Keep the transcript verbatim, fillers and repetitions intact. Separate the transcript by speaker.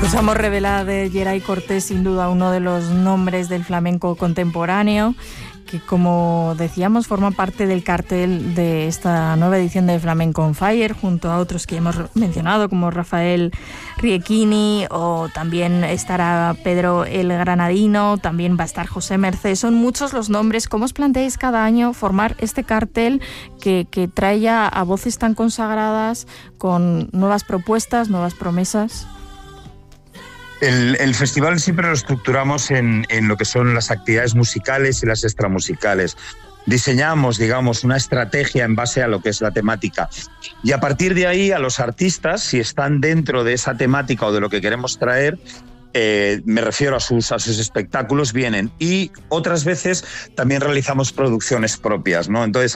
Speaker 1: Escuchamos Revelada de Geray Cortés, sin duda uno de los nombres del flamenco contemporáneo, que, como decíamos, forma parte del cartel de esta nueva edición de Flamenco on Fire, junto a otros que hemos mencionado, como Rafael Riechini, o también estará Pedro el Granadino, también va a estar José Mercé. Son muchos los nombres. ¿Cómo os planteáis cada año formar este cartel que, que trae ya a voces tan consagradas, con nuevas propuestas, nuevas promesas?
Speaker 2: El, el festival siempre lo estructuramos en, en lo que son las actividades musicales y las extramusicales. Diseñamos, digamos, una estrategia en base a lo que es la temática. Y a partir de ahí, a los artistas, si están dentro de esa temática o de lo que queremos traer, eh, me refiero a sus, a sus espectáculos, vienen. Y otras veces también realizamos producciones propias, ¿no? Entonces,